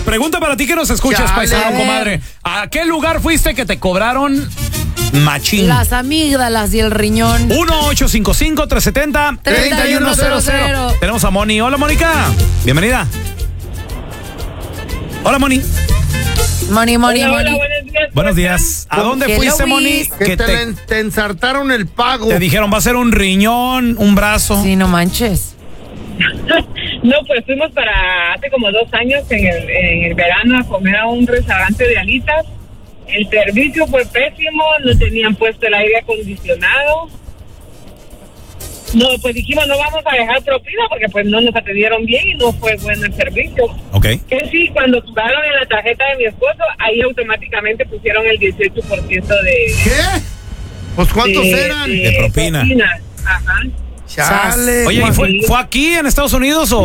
Pregunta para ti que nos escuchas, paisano, comadre. ¿A qué lugar fuiste que te cobraron machín? Las amígdalas y el riñón. 1-855-370-3100. Tenemos a Moni. Hola, Mónica. Bienvenida. Hola, Moni. Moni. Hola, buenos días. Buenos días. ¿A dónde fuiste, Moni? Que te ensartaron el pago. Te dijeron, va a ser un riñón, un brazo. Sí, no manches. No, pues fuimos para hace como 2 años en el verano a comer a un restaurante de alitas. El servicio fue pésimo, no tenían puesto el aire acondicionado. No, pues dijimos, no vamos a dejar propina porque pues no nos atendieron bien y no fue bueno el servicio. Ok. Que sí, cuando jugaron en la tarjeta de mi esposo, ahí automáticamente pusieron el 18% de... ¿Qué? Pues ¿cuántos eran? De propina. Ajá. Chale. Oye, ¿y fue aquí en Estados Unidos o